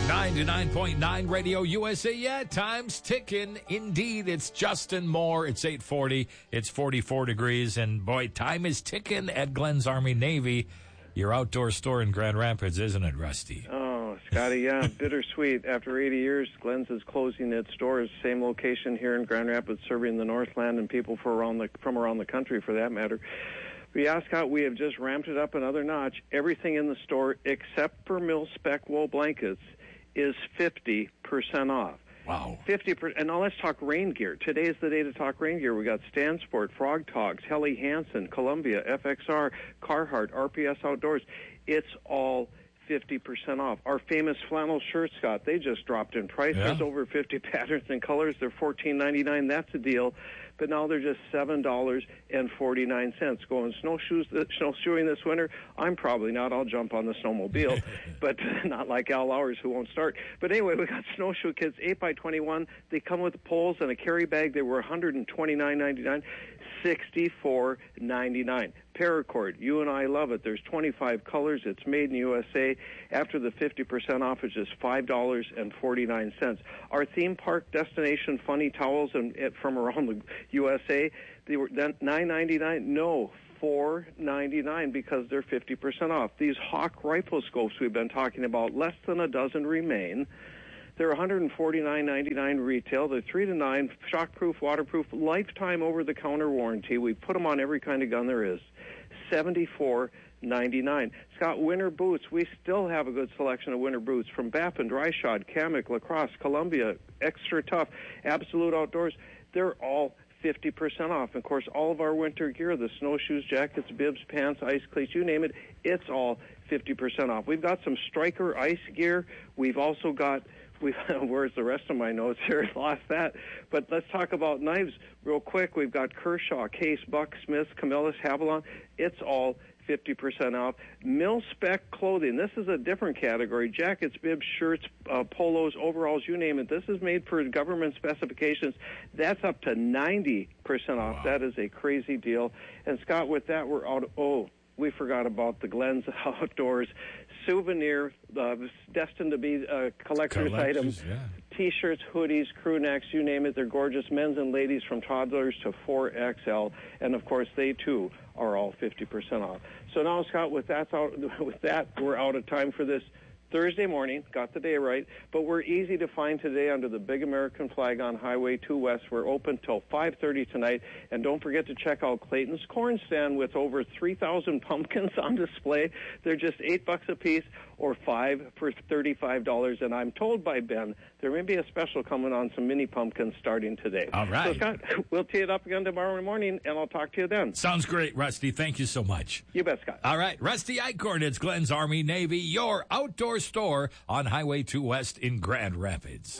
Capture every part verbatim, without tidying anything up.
ninety-nine point nine Radio U S A. Yeah, time's ticking. Indeed, it's Justin Moore. It's eight forty. It's forty-four degrees. And, boy, time is ticking at Glenn's Army Navy, your outdoor store in Grand Rapids, isn't it, Rusty? Oh, Scotty, yeah, bittersweet. After eighty years, Glenn's is closing its doors. Same location here in Grand Rapids, serving the Northland and people for around the, from around the country, for that matter. But yeah, Scott, we have just ramped it up another notch. Everything in the store, except for mil-spec wool blankets, is fifty percent off. Wow. fifty percent. And now let's talk rain gear. Today is the day to talk rain gear. We got Stansport, Frog Togs, Helly Hansen, Columbia, F X R, Carhartt, R P S Outdoors. It's all fifty percent off. Our famous flannel shirts, Scott, they just dropped in price. Yeah. There's over fifty patterns and colors. They're fourteen ninety-nine. That's a deal. But now they're just seven dollars and forty-nine cents. Going snowshoes, snowshoeing this winter? I'm probably not. I'll jump on the snowmobile, but not like Al Lowers, who won't start. But anyway, we got snowshoe kits, eight by twenty-one. They come with poles and a carry bag. They were one twenty-nine ninety-nine, sixty-four ninety-nine. Paracord, you and I love it. There's twenty-five colors. It's made in U S A. After the fifty percent off, it's just five dollars and forty-nine cents. Our theme park destination funny towels and from around the U S A, they were nine ninety-nine. No, four ninety-nine because they're fifty percent off. These Hawk rifle scopes we've been talking about, less than a dozen remain. They're one forty-nine ninety-nine retail. They're three to nine, shockproof, waterproof, lifetime over-the-counter warranty. We put them on every kind of gun there is. seventy-four ninety-nine. Scott, winter boots. We still have a good selection of winter boots from Baffin, Dry Shod, Kamek, Lacrosse, Columbia, Extra Tough, Absolute Outdoors. They're all fifty percent off. Of course, all of our winter gear, the snowshoes, jackets, bibs, pants, ice cleats, you name it, it's all fifty percent off. We've got some Striker ice gear. We've also got, we've, where's the rest of my notes here? I lost that. But let's talk about knives real quick. We've got Kershaw, Case, Buck, Smith, Camillus, Havalon. It's all fifty percent off. Mil-spec clothing. This is a different category. Jackets, bibs, shirts, uh, polos, overalls, you name it. This is made for government specifications. That's up to ninety percent off. Wow. That is a crazy deal. And, Scott, with that, we're out. Oh, we forgot about the Glenn's Outdoors souvenir, uh, destined to be a collector's Collectors, item. Yeah. T-shirts, hoodies, crew necks, you name it. They're gorgeous. Men's and ladies from toddlers to four X L. And, of course, they, too, are all fifty percent off. So now, Scott, with, that's out, with that, we're out of time for this Thursday morning. Got the day right. But we're easy to find today under the big American flag on Highway two West. We're open till five thirty tonight. And don't forget to check out Clayton's Corn Stand with over three thousand pumpkins on display. They're just eight bucks a piece or five for thirty-five dollars. And I'm told by Ben there may be a special coming on some mini pumpkins starting today. All right. So, Scott, we'll tee it up again tomorrow morning, and I'll talk to you then. Sounds great, Rusty. Thank you so much. You bet, Scott. All right. Rusty Eichhorn, it's Glenn's Army Navy, your outdoor store on Highway two West in Grand Rapids.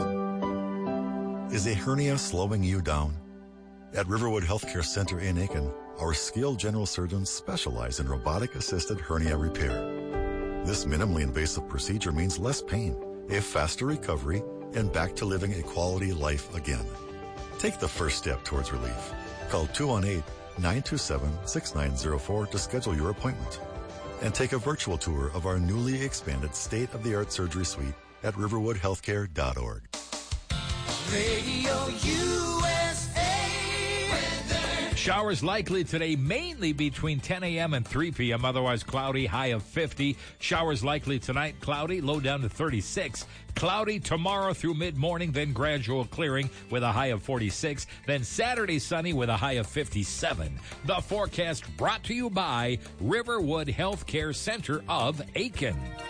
Is a hernia slowing you down? At Riverwood Healthcare Center in Aiken, our skilled general surgeons specialize in robotic-assisted hernia repair. This minimally invasive procedure means less pain, a faster recovery, and back to living a quality life again. Take the first step towards relief. Call two one eight, nine two seven, six nine zero four to schedule your appointment. And take a virtual tour of our newly expanded state-of-the-art surgery suite at riverwood healthcare dot org. Radio U S A weather. Showers likely today, mainly between ten a.m. and three p.m., otherwise cloudy, high of fifty. Showers likely tonight, cloudy, low down to thirty-six. Cloudy tomorrow through mid-morning, then gradual clearing with a high of forty-six. Then Saturday sunny with a high of fifty-seven. The forecast brought to you by Riverwood Healthcare Center of Aiken.